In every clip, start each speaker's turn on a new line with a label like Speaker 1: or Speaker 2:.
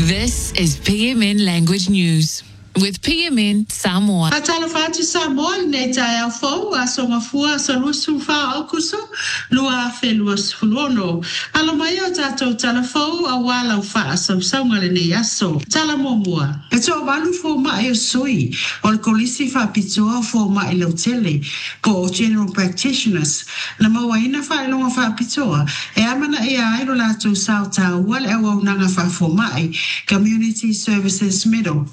Speaker 1: This is PMN Language News with PMN Samoa.
Speaker 2: Atalafati Samoa ne taia fo asomafua solusufa okuso lua felus fulono. Alamayo tato talafo awala ufa samsangale ne yaso. Talamomua. Eto balu fo ma sui ol kolisi fa pitoa fo ma ilotele po general practitioners. Na mawaina fa ilonga fa pitoa. E amana ilo lato sauta wal ewa unanga fa fo mai community services middle.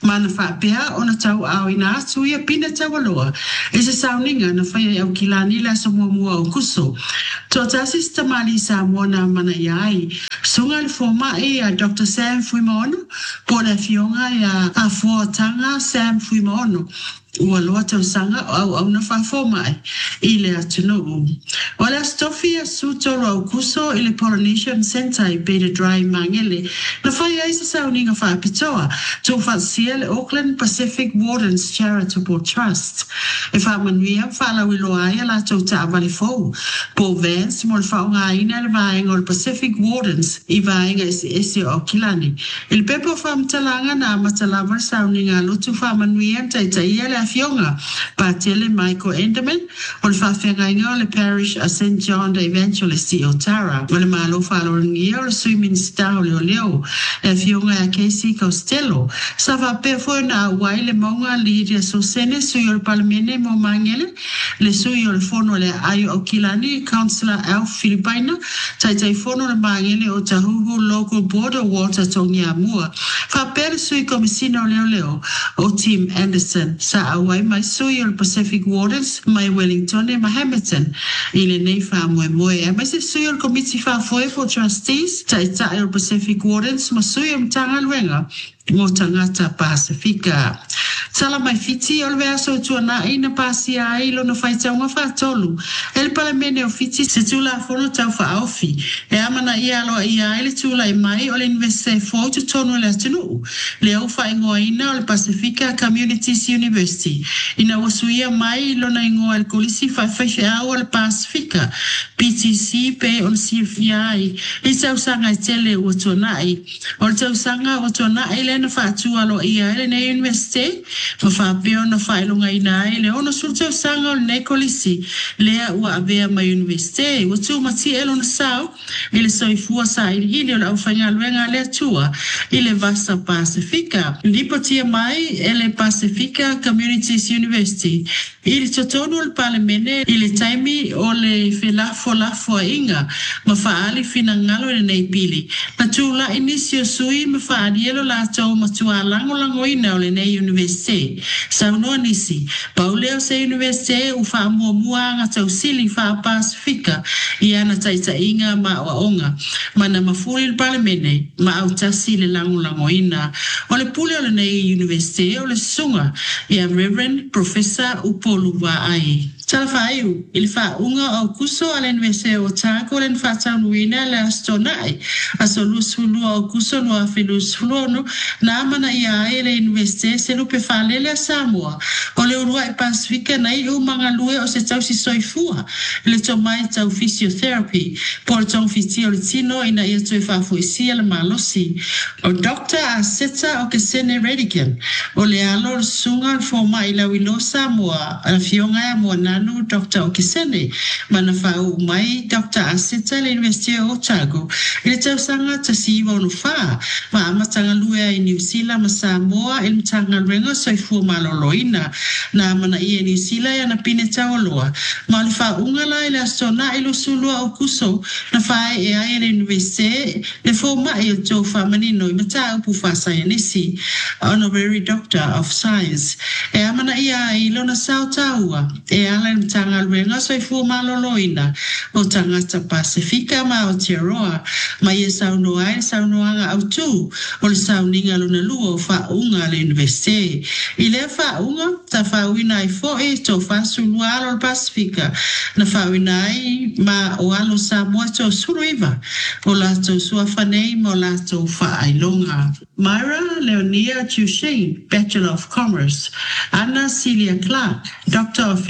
Speaker 2: Fa pea ona tau au ina atu ia pina tawaloa. E se sauninga na whaia au kilani la sa mua o kuso. Tō tasis tamali sa mona mana iai. Sunga le formai a Dr. Sam Fuimono, po le fionga ia a fuatanga Sam Fuimono. Ua loa tau sanga au na whafo mai i le atunu. O le astofia sutoro au kuso i le Polynesian Center i Beta Dry Mangele. Na whaia isa sauninga whaapitoa tō whasia le Auckland Pacific Wardens Charitable Trust. E whamanuia whala wiloa ia la tō ta avale fau. Po Vance mo le whaunga ina le vaenga o le Pacific Wardens i vaenga ese o kilani. Il pepo whamtalanga na matalawa sauninga lotu whamanuia taitaia le fionga pa tele Michael Enderman o le whawhenga inga o le parish a St. John the Evangelist i Otara o le malo whaloringia o le swimming star o leo le fionga a Casey Costello sa whape fo na wai le maunga Lydia Sosene sui o le palamene mo mangele le sui o le fono le ayo o kilani Councillor Alf Filipaina tai fono le mangele o Tahuhu Local Board of Water Tongia Mua whape le sui komisina o leo o Tim Anderson sa awai mai sui o Pacific Wardens mai Wellington e Hamilton i le nei wha moe e mai se sui o committee wha foe for trustees tai o Pacific Wardens ma sui o mtanga luenga mo tangata Pasifika. Sala mai fiti o le vea so tuana i na pasi a ilo na whaitaunga whaatolu. El palamene o fiti se tula fono tau whaofi. E amana i aloa i a ele tula i mai o le investe fo tu tonu le atunu. Le au whaingoa ina o le Pacifica Communities University. Ina wasuia mai ilo na ingoa el kolisi whaiwhaife au o le Pasifika. PTC pe on CFI. I tau sanga i tele o tuana i. O le tau sanga o tuana i le na whaatu alo i a ele ne university. Ma whapeo na whailunga ina e le ono sultau sanga o ne kolisi lea ua avea ma universite ua tu mati elo na sao i le soifua sa ili o la ufanya luenga lea tua i le Vasa Pasifika lipo tia mai ele Pacifica Communities University i le totonu o le palemene i le taimi o le lafo inga ma whaali fina ngalo i le nei pili na tula inisio sui ma whaali elo la tau ma tua lango ina o le nei universite Saunoa nisi, pauleo se universite u wha mua nga tau sili wha Pasifika i ana taita inga ma waonga. Mana mafuri il palemene, ma au tasi le lango ina. O le pule o le nei universite o le sunga, i a Reverend Professor Upolu wa ai. Talafaiu, il fa unga au kuso ala universite o tako le nfa taunuina le astonai. Aso lusulu au kuso no a felus fluono, na amana i a ele universite se lupe falele a Samoa. O le urua e Pasifika na i umanga lue o se tau si soifua. Le to mai tau physiotherapy. Por tong fiti o le tino ina ia tue fafuisia le malosi. O Dr. Aseta o Kesene Redigan. O le alo sunga forma i la wilo Samoa. A fionga ya mua nanu Dr. Okesene. Mana fau mai Dr. Aseta le University o Otago. Ile tau sanga ta si iwa unufa. Ma amatanga lue a New Zealand ma Samoa il mtanga renga soifua maloloina. Na mana i New Zealand ya na pine tawaloa. Ma lufa ungala ile astona ilo sulua o kuso. Na fai e ai le universite. Le forma i o tau famanino i mata upu fa sayanisi. Honorary Doctor of Science. E amana i a ilo na sao taua. E ala mtanga renga soifua maloloina. O tangata Pasifika ma o Tiaroa. Ma i saunoanga au tu. O le sauninga luna lua o fa unga le universite. I le fa unga ta fa wina i fo e to fa sulua alo Pasifika. Na fa wina i ma o alo Samoa to suruiva. O la to suafanei mo la to fa ailonga. Myra Leonia Tushane, Bachelor of Commerce. Anna Celia Clark, Doctor of Philosophy.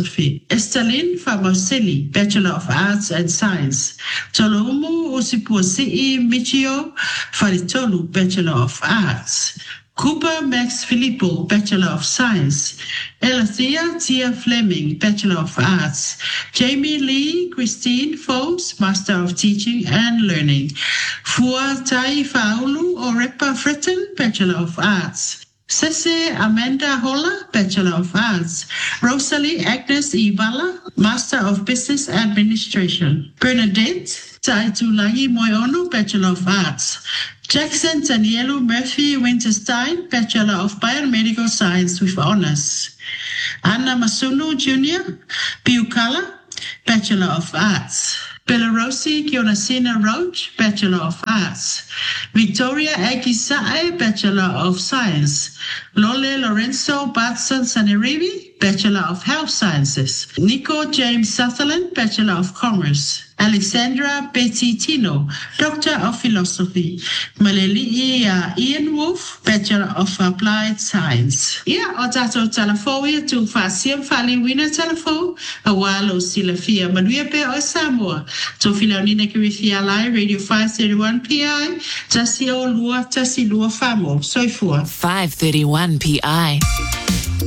Speaker 2: Philosophy. Estelin Famosili, Bachelor of Arts and Science. Tolomu Usipuasi Michio Faritolu, Bachelor of Arts. Cooper Max Filippo, Bachelor of Science. Elathea Tia Fleming, Bachelor of Arts. Jamie Lee Christine Foes, Master of Teaching and Learning. Fua Tai Faulu Orepa Fritton, Bachelor of Arts. Cece Amanda Holla, Bachelor of Arts. Rosalie Agnes Ibala, Master of Business Administration. Bernadette Taitulagi Moyono, Bachelor of Arts. Jackson Danielo Murphy Winterstein, Bachelor of Biomedical Science with Honors. Anna Masuno Jr., Piukala, Bachelor of Arts. Belarosi Gionasina Roach, Bachelor of Arts. Victoria Agisae, Bachelor of Science. Lole Lorenzo Batson Sanerivi, Bachelor of Health Sciences. Nico James Sutherland, Bachelor of Commerce. Alexandra Betty Tino, Doctor of Philosophy. Maleli Ian Wolf, Bachelor of Applied Science. Ia o tatou talafoia tu whaasiam whaliwina talafo, a walo sila fia manuia pe o Samoa. To filaunina ki whiwhia lai, Radio 531 PI, tasi o lua, tasi lua whamo, soifua.
Speaker 1: 531 PI.